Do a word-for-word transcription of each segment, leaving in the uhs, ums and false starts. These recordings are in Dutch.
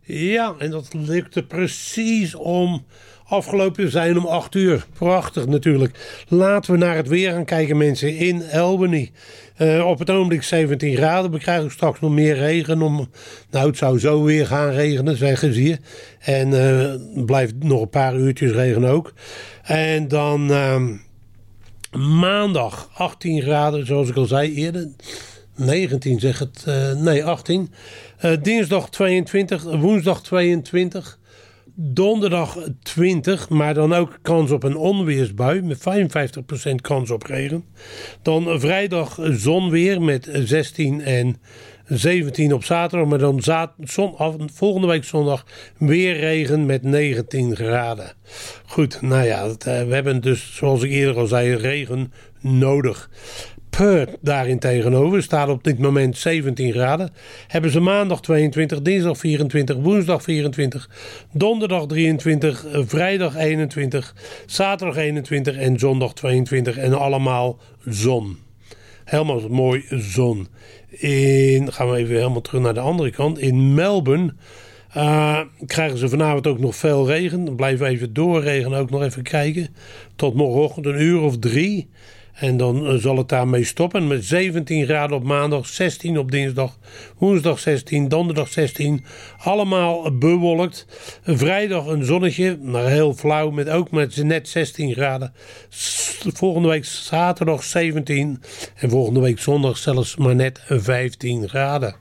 Ja, en dat lukte precies om afgelopen zijn om acht uur. Prachtig natuurlijk. Laten we naar het weer gaan kijken, mensen, in Albany. Uh, op het ogenblik zeventien graden. We krijgen straks nog meer regen. Om, nou, het zou zo weer gaan regenen, zeggen ze hier. En uh, blijft nog een paar uurtjes regen ook. En dan uh, maandag achttien graden, zoals ik al zei eerder. negentien zeg het, uh, nee achttien. Uh, dinsdag tweeëntwintig, woensdag tweeëntwintig. Donderdag twintig, maar dan ook kans op een onweersbui met vijfenvijftig procent kans op regen. Dan vrijdag zonweer met zestien en zeventien op zaterdag, maar dan zat, zon, volgende week zondag weer regen met negentien graden. Goed, nou ja, dat, uh, we hebben dus, zoals ik eerder al zei, regen nodig. Perth daarin tegenover staat op dit moment zeventien graden. Hebben ze maandag tweeëntwintig, dinsdag vierentwintig, woensdag vierentwintig, donderdag drieëntwintig, vrijdag eenentwintig, zaterdag eenentwintig en zondag tweeëntwintig en allemaal zon. Helemaal mooi zon. In, gaan we even helemaal terug naar de andere kant. In Melbourne uh, krijgen ze vanavond ook nog veel regen. Dan blijven we even doorregenen, ook nog even kijken. Tot morgenochtend een uur of drie. En dan uh, zal het daarmee stoppen. Met zeventien graden op maandag, zestien op dinsdag, woensdag zestien, donderdag zestien. Allemaal bewolkt. Vrijdag een zonnetje, maar heel flauw, met ook met net zestien graden. Volgende week zaterdag zeventien. En volgende week zondag zelfs maar net vijftien graden.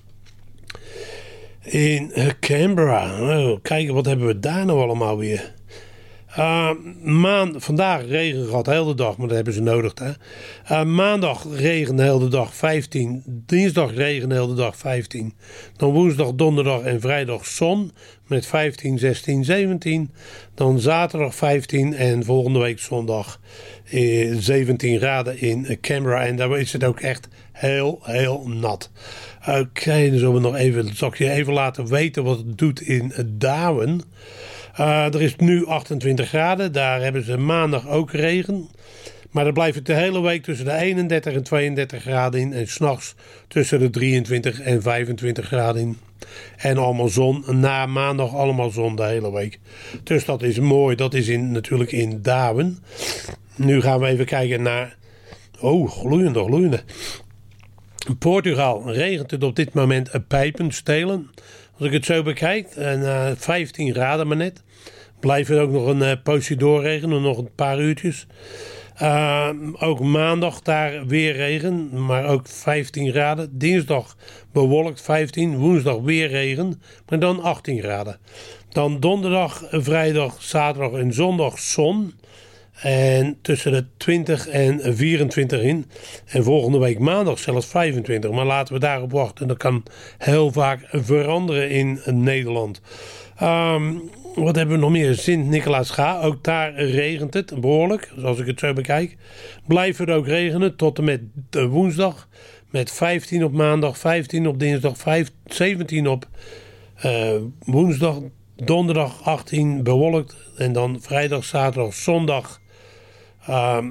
In Canberra. Oh, kijken, wat hebben we daar nou allemaal weer? Uh, maand, vandaag regen gehad de hele dag, maar dat hebben ze nodig. Hè? Uh, maandag regen de hele dag vijftien. Dinsdag regen de hele dag vijftien. Dan woensdag, donderdag en vrijdag zon met vijftien, zestien, zeventien. Dan zaterdag vijftien en volgende week zondag eh, zeventien graden in Canberra. En daar is het ook echt heel, heel nat. Oké, okay, dan zullen we nog even, zal ik je even laten weten wat het doet in Darwin. Uh, er is nu achtentwintig graden, daar hebben ze maandag ook regen. Maar dan blijft het de hele week tussen de eenendertig en tweeëndertig graden in. En 's nachts tussen de drieëntwintig en vijfentwintig graden in. En allemaal zon, na maandag allemaal zon de hele week. Dus dat is mooi, dat is in, natuurlijk in Darwin. Nu gaan we even kijken naar, oh gloeiende, gloeiende. In Portugal regent het op dit moment een pijpenstelen. Als ik het zo bekijk, en, uh, vijftien graden maar net. Blijft het ook nog een uh, poosje doorregenen, nog een paar uurtjes. Uh, ook maandag daar weer regen, maar ook vijftien graden. Dinsdag bewolkt vijftien, woensdag weer regen, maar dan achttien graden. Dan donderdag, vrijdag, zaterdag en zondag zon. En tussen de twintig en vierentwintig in. En volgende week maandag zelfs vijfentwintig. Maar laten we daarop wachten. Dat kan heel vaak veranderen in Nederland. Um, wat hebben we nog meer? Sint-Nicolaas-Ga. Ook daar regent het behoorlijk. Zoals ik het zo bekijk. Blijft het ook regenen tot en met de woensdag. Met vijftien op maandag, vijftien op dinsdag, vijf, zeventien op uh, woensdag. Donderdag achttien bewolkt. En dan vrijdag, zaterdag, zondag. Uh,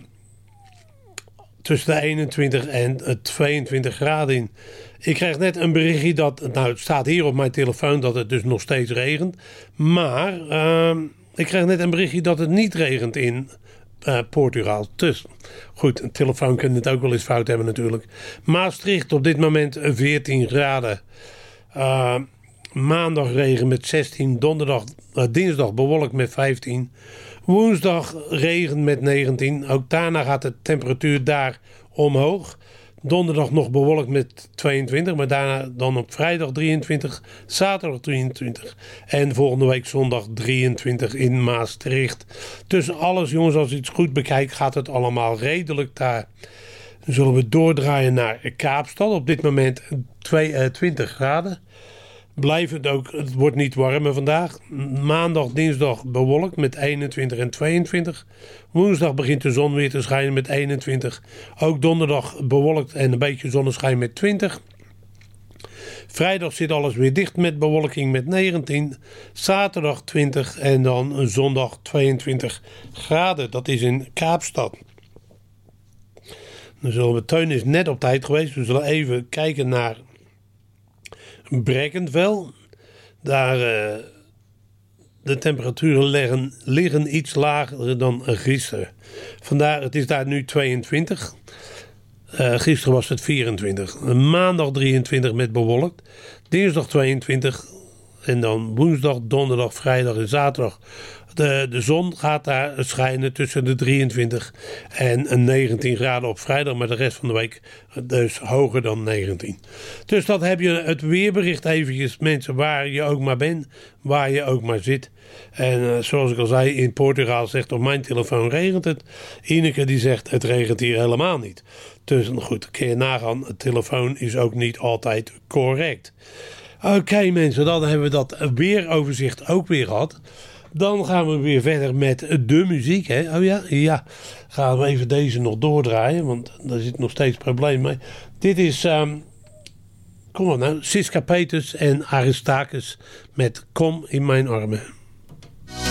tussen de eenentwintig en tweeëntwintig graden in. Ik kreeg net een berichtje dat, nou het staat hier op mijn telefoon dat het dus nog steeds regent. Maar uh, ik kreeg net een berichtje dat het niet regent in uh, Portugal. Dus goed, een telefoon kan het ook wel eens fout hebben natuurlijk. Maastricht op dit moment veertien graden. Uh, maandag regen met zestien, donderdag, uh, dinsdag bewolkt met vijftien. Woensdag regen met negentien. Ook daarna gaat de temperatuur daar omhoog. Donderdag nog bewolkt met tweeëntwintig. Maar daarna dan op vrijdag drieëntwintig. Zaterdag drieëntwintig. En volgende week zondag drieëntwintig in Maastricht. Tussen alles jongens, als je het goed bekijkt, gaat het allemaal redelijk daar. Dan zullen we doordraaien naar Kaapstad. Op dit moment twintig graden. Blijft het ook, het wordt niet warmer vandaag. Maandag, dinsdag bewolkt met eenentwintig en tweeëntwintig. Woensdag begint de zon weer te schijnen met eenentwintig. Ook donderdag bewolkt en een beetje zonneschijn met twintig. Vrijdag zit alles weer dicht met bewolking met negentien. Zaterdag twintig en dan zondag tweeëntwintig graden. Dat is in Kaapstad. Dan zullen we, Teun is net op tijd geweest. We zullen even kijken naar Brackenfell. Daar, uh, de temperaturen liggen, liggen iets lager dan gisteren. Vandaar, het is daar nu tweeëntwintig. Uh, gisteren was het vierentwintig. Maandag drieëntwintig met bewolkt. Dinsdag tweeëntwintig. En dan woensdag, donderdag, vrijdag en zaterdag. De, de zon gaat daar schijnen tussen de drieëntwintig en negentien graden op vrijdag. Maar de rest van de week dus hoger dan negentien. Dus dat heb je het weerbericht eventjes, mensen, waar je ook maar bent. Waar je ook maar zit. En uh, zoals ik al zei, in Portugal zegt op mijn telefoon regent het. Ineke die zegt het regent hier helemaal niet. Dus goed, kun je nagaan, de telefoon is ook niet altijd correct. Oké okay, mensen, dan hebben we dat weeroverzicht ook weer gehad. Dan gaan we weer verder met de muziek. Hè? Oh ja, ja. Gaan we even deze nog doordraaien, want daar zit nog steeds probleem mee. Dit is, um, kom maar nou, Siska Peters en Aristakis met Kom in mijn armen.